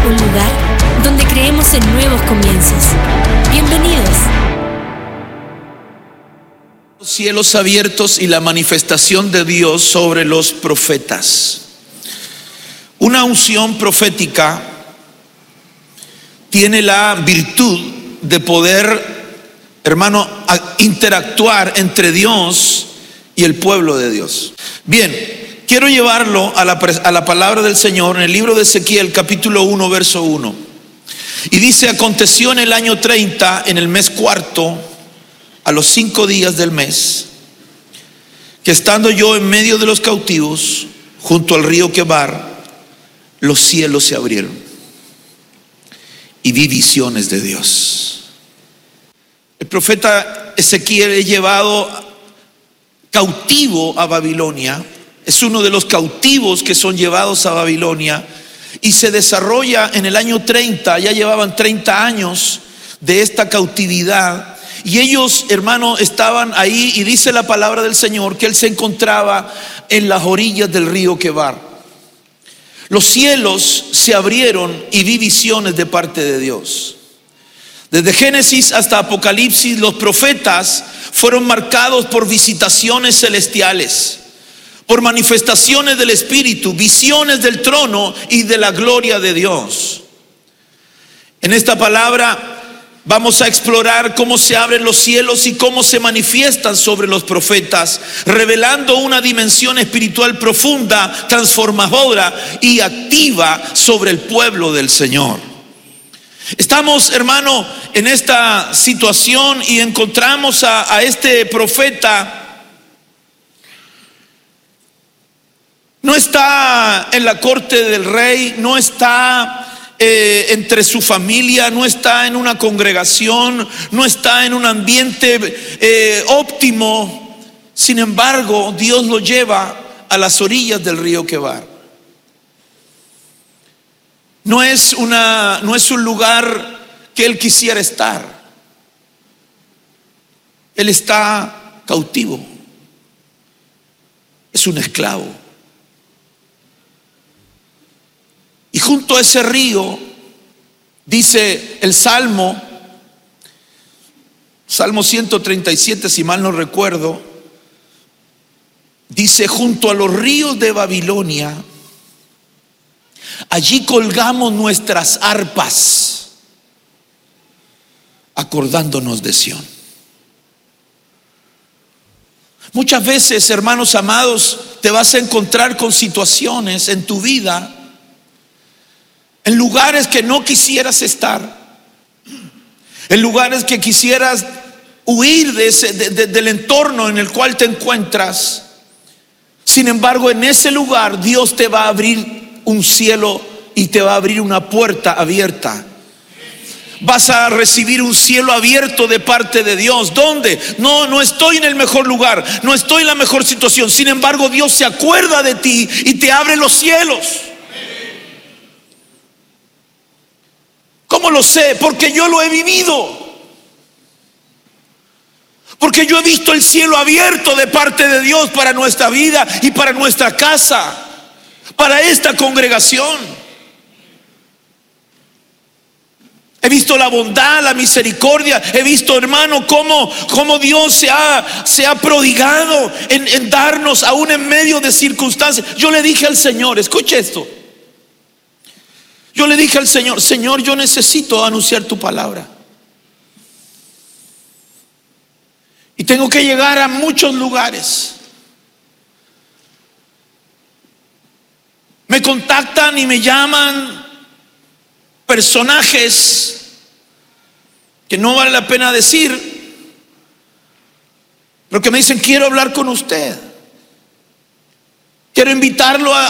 un lugar donde creemos en nuevos comienzos. Bienvenidos. Los cielos abiertos y la manifestación de Dios sobre los profetas. Una unción profética tiene la virtud de poder, hermano, interactuar entre Dios y el pueblo de Dios. Bien, quiero llevarlo a la palabra del Señor en el libro de Ezequiel, capítulo 1, verso 1. Y dice: aconteció en el año 30, en el mes cuarto, a los 5 días del mes, que estando yo en medio de los cautivos, junto al río Quebar, los cielos se abrieron y vi visiones de Dios. El profeta Ezequiel es llevado cautivo a Babilonia. Es uno de los cautivos que son llevados a Babilonia, y se desarrolla en el año 30. Ya llevaban 30 años de esta cautividad, y ellos, hermano, estaban ahí, y dice la palabra del Señor que él se encontraba en las orillas del río Quebar. Los cielos se abrieron y vi visiones de parte de Dios. Desde Génesis hasta Apocalipsis, los profetas fueron marcados por visitaciones celestiales, por manifestaciones del Espíritu, visiones del trono y de la gloria de Dios. En esta palabra vamos a explorar cómo se abren los cielos y cómo se manifiestan sobre los profetas, revelando una dimensión espiritual profunda, transformadora y activa sobre el pueblo del Señor. Estamos, hermano, en esta situación y encontramos a este profeta. No está en la corte del rey, no está entre su familia, no está en una congregación, no está en un ambiente óptimo. Sin embargo, Dios lo lleva a las orillas del río Quebar. No es un lugar que él quisiera estar. Él está cautivo. Es un esclavo. Y junto a ese río, dice el Salmo 137, si mal no recuerdo, dice: junto a los ríos de Babilonia, allí colgamos nuestras arpas, acordándonos de Sión. Muchas veces, hermanos amados, te vas a encontrar con situaciones en tu vida, en lugares que no quisieras estar, en lugares que quisieras huir del entorno en el cual te encuentras. Sin embargo, en ese lugar Dios te va a abrir un cielo y te va a abrir una puerta abierta. Vas a recibir un cielo abierto de parte de Dios. ¿Dónde? No estoy en el mejor lugar, no estoy en la mejor situación. Sin embargo, Dios se acuerda de ti y te abre los cielos. ¿Cómo lo sé? Porque yo lo he vivido. Porque yo he visto el cielo abierto de parte de Dios para nuestra vida y para nuestra casa, para esta congregación. He visto la bondad, la misericordia. He visto, hermano, cómo Dios se ha prodigado en darnos aún en medio de circunstancias. Yo le dije al Señor, escuche esto. Yo le dije al Señor: Señor, yo necesito anunciar tu palabra. Y tengo que llegar a muchos lugares. Me contactan y me llaman personajes que no vale la pena decir, pero que me dicen: quiero hablar con usted. Quiero invitarlo a